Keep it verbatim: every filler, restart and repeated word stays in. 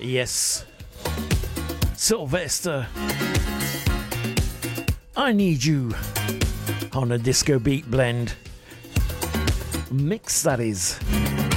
Yes. Sylvester. I Need You on a disco beat blend. Mix, that is.